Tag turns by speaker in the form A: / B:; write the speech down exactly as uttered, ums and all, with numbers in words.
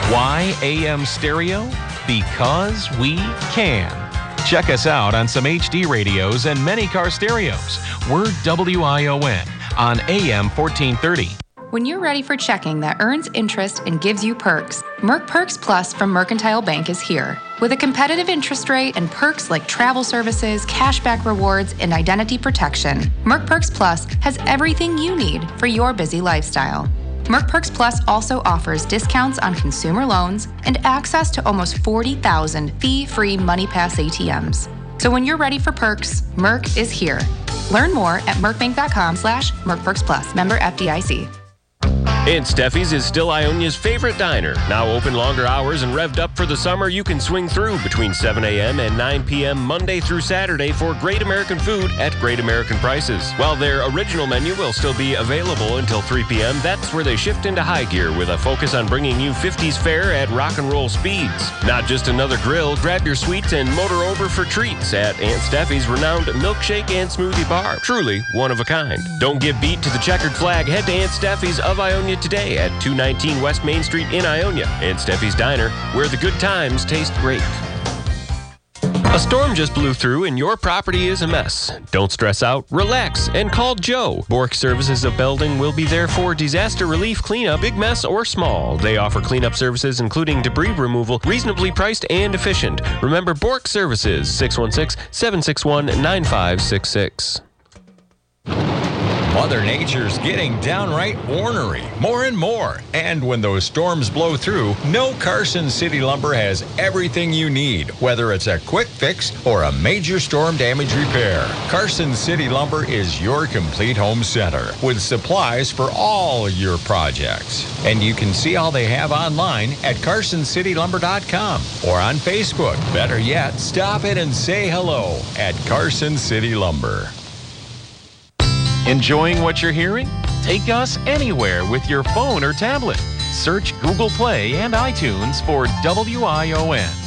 A: Why A M stereo? Because we can. Check us out on some H D radios and many car stereos. We're W I O N on A M fourteen thirty.
B: When you're ready for checking that earns interest and gives you perks, Merc Perks Plus from Mercantile Bank is here. With a competitive interest rate and perks like travel services, cashback rewards, and identity protection, Merc Perks Plus has everything you need for your busy lifestyle. Merc Perks Plus also offers discounts on consumer loans and access to almost forty thousand fee-free MoneyPass A T Ms. So when you're ready for perks, Merc is here. Learn more at mercbank.com slash mercperksplus. Member F D I C.
C: Aunt Steffi's is still Ionia's favorite diner. Now open longer hours and revved up for the summer, you can swing through between seven a.m. and nine p.m. Monday through Saturday for great American food at great American prices. While their original menu will still be available until three p.m., that's where they shift into high gear with a focus on bringing you fifties fare at rock and roll speeds. Not just another grill, grab your sweets and motor over for treats at Aunt Steffi's renowned milkshake and smoothie bar. Truly one of a kind. Don't give beat to the checkered flag. Head to Aunt Steffi's of Ionia today at two nineteen West Main Street in Ionia. Aunt Steffi's Diner, where the good times taste great. A storm just blew through and your property is a mess. Don't stress out, relax, and call Joe. Bork Services of Belding will be there for disaster relief cleanup, big mess or small. They offer cleanup services including debris removal, reasonably priced and efficient. Remember Bork Services, six one six, seven six one, nine five six six.
D: Mother Nature's getting downright ornery, more and more. And when those storms blow through, no Carson City Lumber has everything you need, whether it's a quick fix or a major storm damage repair. Carson City Lumber is your complete home center with supplies for all your projects. And you can see all they have online at carson city lumber dot com or on Facebook. Better yet, stop it and say hello at Carson City Lumber.
A: Enjoying what you're hearing? Take us anywhere with your phone or tablet. Search Google Play and iTunes for W I O N.